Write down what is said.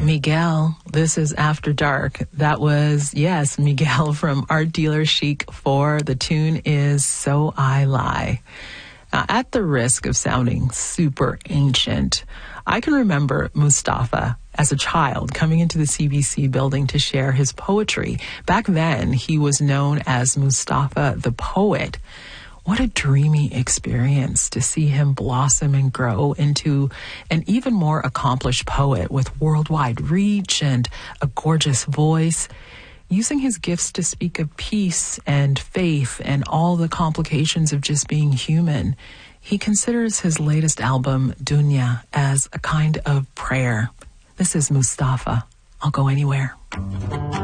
Miguel, this is After Dark. That was, yes, Miguel from Art Dealer Chic 4. The tune is So I Lie. Now, at the risk of sounding super ancient, I can remember Mustafa as a child coming into the CBC building to share his poetry. Back then, he was known as Mustafa the Poet. What a dreamy experience to see him blossom and grow into an even more accomplished poet with worldwide reach and a gorgeous voice, using his gifts to speak of peace and faith and all the complications of just being human. He considers his latest album, Dunya, as a kind of prayer. This is Mustafa. I'll Go Anywhere.